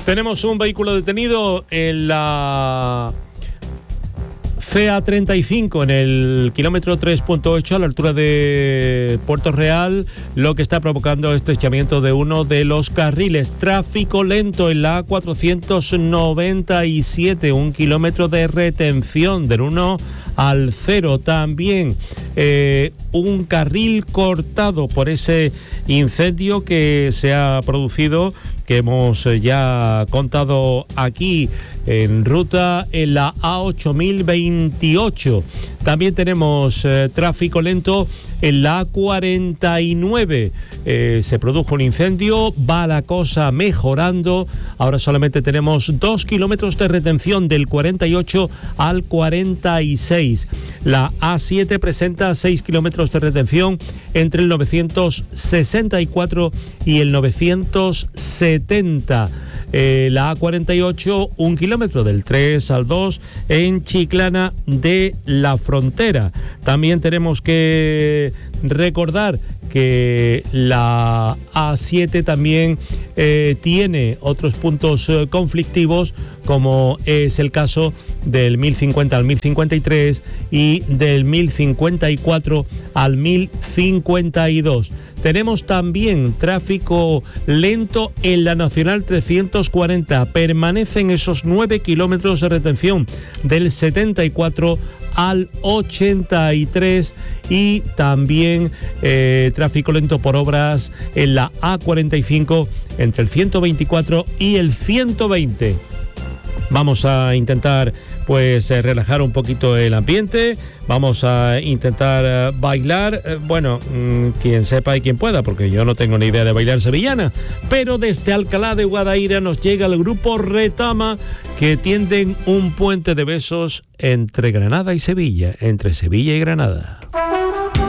Tenemos un vehículo detenido en la CA35 en el kilómetro 3.8 a la altura de Puerto Real, lo que está provocando estrechamiento de uno de los carriles. Tráfico lento en la A497, un kilómetro de retención del 1 al 0. También un carril cortado por ese incendio que se ha producido, que hemos ya contado aquí en ruta en la A8028. También tenemos tráfico lento en la A49. Se produjo un incendio, va la cosa mejorando. Ahora solamente tenemos 2 kilómetros de retención del 48 al 46. La A7 presenta 6 kilómetros de retención entre el 964 y el 970. La A48, 1 kilómetro del 3 al 2 en Chiclana de la Frontera. También tenemos que recordar que la A7 también tiene otros puntos conflictivos, como es el caso del 1050 al 1053 y del 1054 al 1052. Tenemos también tráfico lento en la Nacional 340. Permanecen esos 9 kilómetros de retención del 74 al 83 y también tráfico lento por obras en la A45 entre el 124 y el 120. Vamos a intentar relajar un poquito el ambiente, vamos a intentar bailar, quien sepa y quien pueda, porque yo no tengo ni idea de bailar sevillana, pero desde Alcalá de Guadaira nos llega el grupo Retama, que tienden un puente de besos entre Granada y Sevilla, entre Sevilla y Granada.